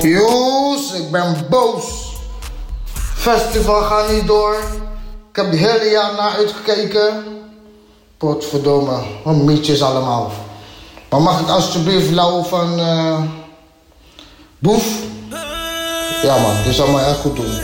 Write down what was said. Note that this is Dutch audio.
Joes, ik ben boos. Festival gaat niet door. Ik heb het hele jaar naar uitgekeken. Potverdomme, wat mietjes allemaal. Maar mag ik alsjeblieft lauw van Boef? Ja man, dit zal me echt goed doen.